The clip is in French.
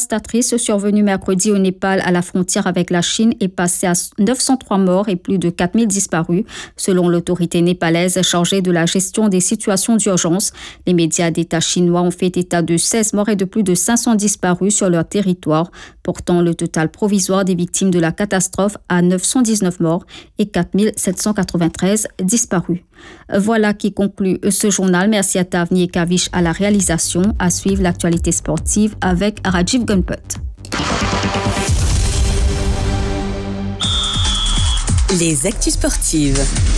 dévastatrice survenue mercredi au Népal à la frontière avec la Chine est passée à 903 morts et plus de 4000 disparus, selon l'autorité népalaise chargée de la gestion des situations d'urgence. Les médias d'État chinois ont fait état de 16 morts et de plus de 500 disparus sur leur territoire, portant le total provisoire des victimes de la catastrophe à 919 morts et 4793 disparus. Voilà qui conclut ce journal. Merci à Tavni et Kavish à la réalisation. À suivre l'actualité sportive avec Rajiv Gunput. Les actus sportives.